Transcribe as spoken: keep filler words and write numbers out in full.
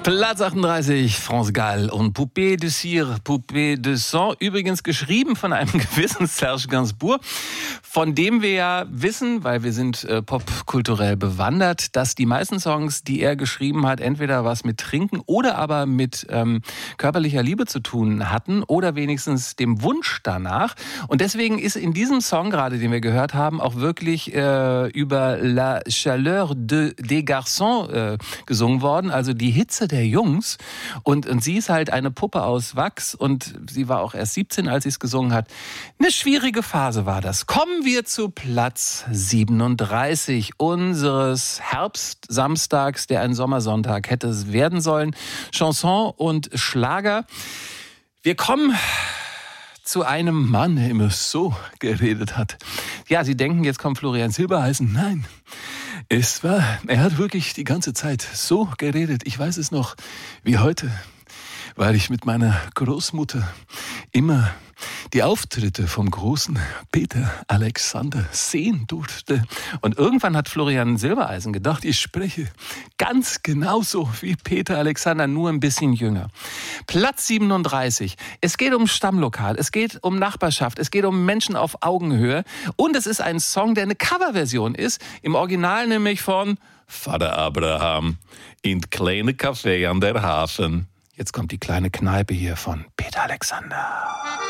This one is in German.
Platz achtunddreißig, France Gall und Poupée de Cire, Poupée de Sang. Übrigens geschrieben von einem gewissen Serge Gainsbourg, von dem wir ja wissen, weil wir sind äh, popkulturell bewandert, dass die meisten Songs, die er geschrieben hat, entweder was mit Trinken oder aber mit ähm, körperlicher Liebe zu tun hatten oder wenigstens dem Wunsch danach. Und deswegen ist in diesem Song gerade, den wir gehört haben, auch wirklich äh, über la chaleur de, des garçons äh, gesungen worden, also die Hitze der Jungs. Und, und sie ist halt eine Puppe aus Wachs und sie war auch erst siebzehn, als sie es gesungen hat. Eine schwierige Phase war das. Kommen wir zu Platz siebenunddreißig unseres Herbstsamstags, der ein Sommersonntag hätte werden sollen. Chanson und Schlager. Wir kommen zu einem Mann, der immer so geredet hat. Ja, Sie denken, jetzt kommt Florian Silbereisen. Nein, es war, er hat wirklich die ganze Zeit so geredet. Ich weiß es noch wie heute, weil ich mit meiner Großmutter immer die Auftritte vom großen Peter Alexander sehen durfte. Und irgendwann hat Florian Silbereisen gedacht, ich spreche ganz genauso wie Peter Alexander, nur ein bisschen jünger. Platz siebenunddreißig. Es geht um Stammlokal, es geht um Nachbarschaft, es geht um Menschen auf Augenhöhe. Und es ist ein Song, der eine Coverversion ist, im Original nämlich von Vater Abraham in kleine Café an der Hafen. Jetzt kommt die kleine Kneipe hier von Peter Alexander.